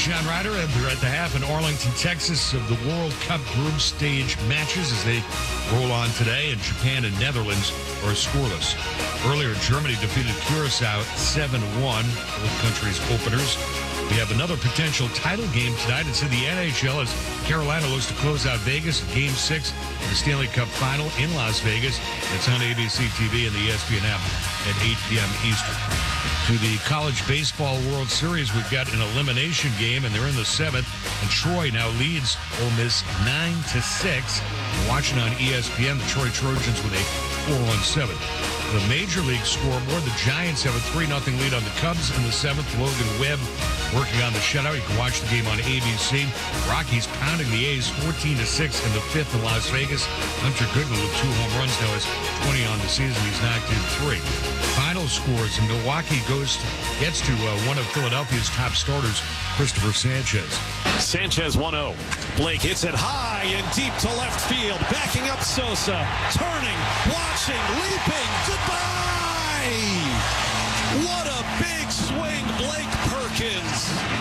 John Ryder. They're at the half in Arlington, Texas of the World Cup group stage matches as they roll on today. And Japan and Netherlands are scoreless. Earlier, Germany defeated Curacao 7-1, both countries' openers. We have another potential title game tonight. It's in the NHL as Carolina looks to close out Vegas in Game 6 of the Stanley Cup Final in Las Vegas. It's on ABC TV and the ESPN app at 8 p.m. Eastern. To the College Baseball World Series, we've got an elimination game, and they're in the 7th. And Troy now leads Ole Miss 9-6. We're watching on ESPN the Troy Trojans with a 4-1-7. The Major League scoreboard, the Giants have a 3-0 lead on the Cubs in the 7th. Logan Webb working on the shutout. You can watch the game on ABC. Rockies pounding the A's 14-6 in the 5th in Las Vegas. Hunter Goodman with 2 home runs now has 20 on the season. He's knocked in 3. Final scores, and Milwaukee gets to one of Philadelphia's top starters, Christopher Sanchez. Sanchez 1-0. Blake hits it high and deep to left field. Backing up Sosa. Turning, watching, leaping. Goodbye! What a big swing, Blake Perkins.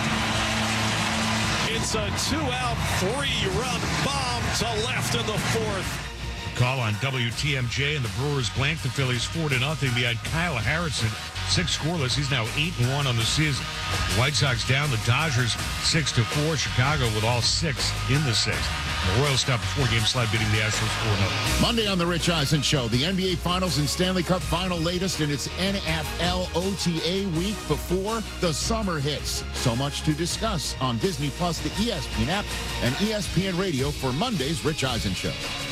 It's a 2-out, 3-run bomb to left in the 4th. Call on WTMJ, and the Brewers blank the Phillies 4-0 behind Kyle Harrison. 6 scoreless. He's now 8-1 on the season. The White Sox down. The Dodgers 6-4. Chicago with all 6 in the 6th. The Royals stopped a 4-game slide, beating the Astros 4-0. Monday on the Rich Eisen Show, the NBA Finals and Stanley Cup Final latest in its NFL OTA week before the summer hits. So much to discuss on Disney Plus, the ESPN app, and ESPN Radio for Monday's Rich Eisen Show.